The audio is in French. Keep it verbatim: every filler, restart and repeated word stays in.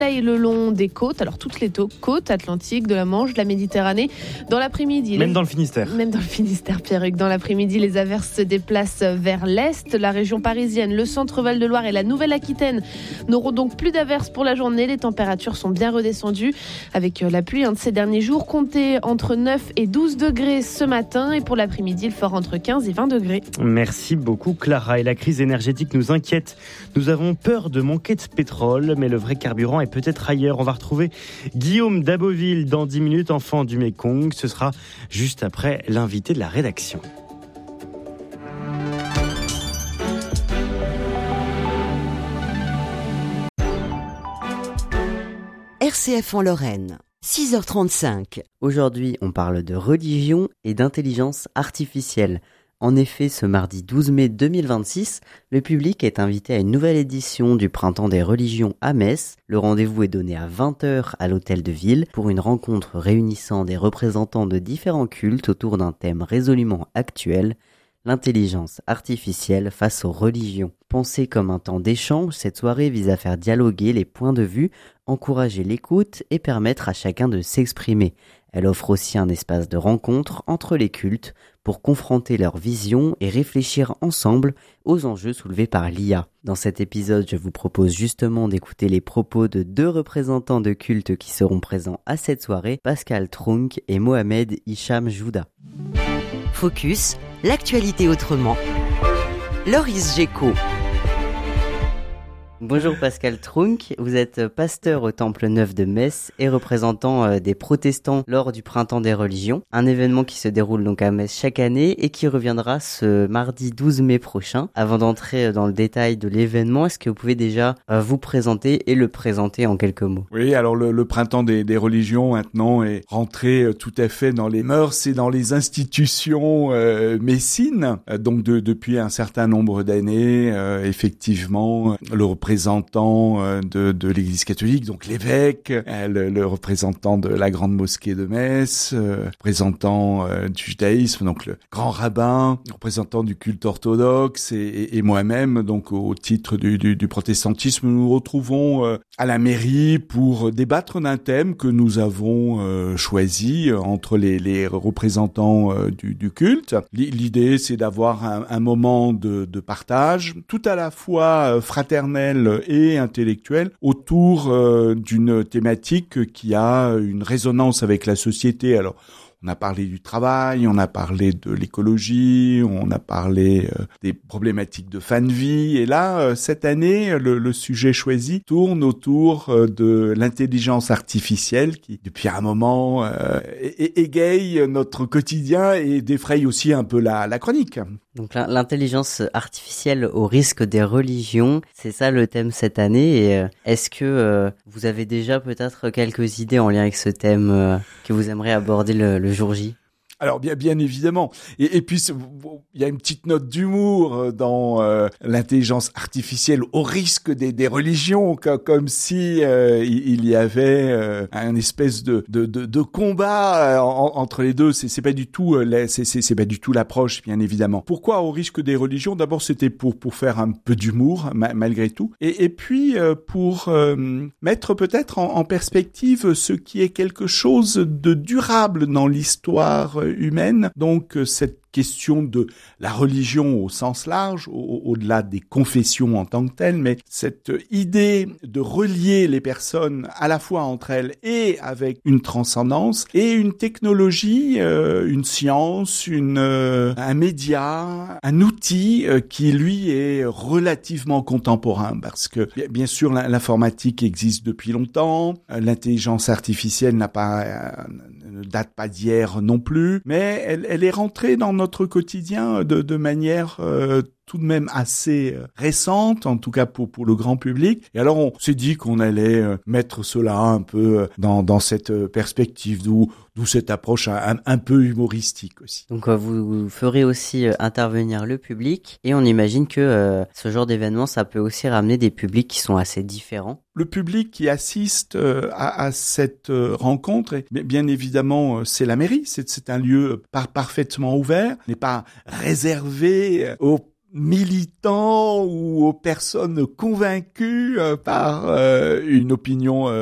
Et le long des côtes, alors toutes les taux, côtes atlantiques, de la Manche, de la Méditerranée. Dans l'après-midi, même les... dans le Finistère. Même dans le Finistère, Pierruc. Dans l'après-midi, les averses se déplacent vers l'est. La région parisienne, le centre Val-de-Loire et la Nouvelle-Aquitaine n'auront donc plus d'averses pour la journée. Les températures sont bien redescendues avec la pluie hein, de ces derniers jours. Comptez entre neuf et douze degrés ce matin et pour l'après-midi, il fera entre quinze et vingt degrés. Merci beaucoup Clara. Et la crise énergétique nous inquiète. Nous avons peur de manquer de pétrole, mais le vrai carburant est peut-être ailleurs. On va retrouver Guillaume d'Aboville dans dix minutes, enfant du Mékong. Ce sera juste après l'invité de la rédaction. R C F en Lorraine, six heures trente-cinq. Aujourd'hui, on parle de religion et d'intelligence artificielle. En effet, ce mardi douze mai deux mille vingt-six, le public est invité à une nouvelle édition du Printemps des religions à Metz. Le rendez-vous est donné à vingt heures à l'Hôtel de Ville pour une rencontre réunissant des représentants de différents cultes autour d'un thème résolument actuel, l'intelligence artificielle face aux religions. Pensée comme un temps d'échange, cette soirée vise à faire dialoguer les points de vue, encourager l'écoute et permettre à chacun de s'exprimer. Elle offre aussi un espace de rencontre entre les cultes pour confronter leurs visions et réfléchir ensemble aux enjeux soulevés par l'I A. Dans cet épisode, je vous propose justement d'écouter les propos de deux représentants de cultes qui seront présents à cette soirée, Pascal Trunk et Mohamed Hicham Jouda. Focus, l'actualité autrement. Loris Géco. Bonjour Pascal Trunk, vous êtes pasteur au Temple Neuf de Metz et représentant des protestants lors du Printemps des religions, un événement qui se déroule donc à Metz chaque année et qui reviendra ce mardi douze mai prochain. Avant d'entrer dans le détail de l'événement, est-ce que vous pouvez déjà vous présenter et le présenter en quelques mots? Oui, alors le, le Printemps des, des religions maintenant est rentré tout à fait dans les mœurs et dans les institutions euh, messines. Donc de, depuis un certain nombre d'années, euh, effectivement, le représentant de, de l'Église catholique, donc l'évêque, le, le représentant de la grande mosquée de Metz, euh, représentant euh, du judaïsme, donc le grand rabbin, représentant du culte orthodoxe, et, et, et moi-même, donc au titre du, du, du protestantisme, nous nous retrouvons euh, à la mairie pour débattre d'un thème que nous avons euh, choisi euh, entre les, les représentants euh, du, du culte. L'idée, c'est d'avoir un, un moment de, de partage, tout à la fois euh, fraternel et intellectuelle autour euh, d'une thématique qui a une résonance avec la société. Alors, on a parlé du travail, on a parlé de l'écologie, on a parlé euh, des problématiques de fin de vie. Et là, euh, cette année, le, le sujet choisi tourne autour euh, de l'intelligence artificielle qui, depuis un moment, euh, égaye notre quotidien et défraye aussi un peu la, la chronique. Donc l'intelligence artificielle au risque des religions, c'est ça le thème cette année. Et est-ce que euh, vous avez déjà peut-être quelques idées en lien avec ce thème euh, que vous aimeriez aborder le, le jour J? Alors bien bien évidemment, et, et puis il y a une petite note d'humour dans euh, l'intelligence artificielle au risque des, des religions, comme, comme si euh, il y avait euh, un espèce de de, de, de combat en, entre les deux. C'est, c'est pas du tout euh, c'est, c'est, c'est pas du tout l'approche, bien évidemment. Pourquoi au risque des religions? D'abord, c'était pour pour faire un peu d'humour ma, malgré tout, et, et puis euh, pour euh, mettre peut-être en, en perspective ce qui est quelque chose de durable dans l'histoire humaine. Donc cette question de la religion au sens large, au- au-delà des confessions en tant que telles, mais cette idée de relier les personnes à la fois entre elles et avec une transcendance et une technologie, euh, une science, une, euh, un média, un outil euh, qui lui est relativement contemporain, parce que bien, bien sûr l'informatique existe depuis longtemps, euh, l'intelligence artificielle n'a pas euh, ne date pas d'hier non plus, mais elle, elle est rentrée dans notre quotidien de, de manière euh, tout de même assez euh, récente, en tout cas pour pour le grand public. Et alors on s'est dit qu'on allait euh, mettre cela un peu euh, dans dans cette euh, perspective, d'où d'où cette approche un, un peu humoristique aussi. Donc euh, vous, vous ferez aussi euh, intervenir le public, et on imagine que euh, ce genre d'événement, ça peut aussi ramener des publics qui sont assez différents. Le public qui assiste euh, à, à cette euh, rencontre, et bien évidemment, euh, c'est la mairie. C'est, c'est un lieu par, parfaitement ouvert, n'est pas réservé aux militants ou aux personnes convaincues euh, par euh, une opinion euh,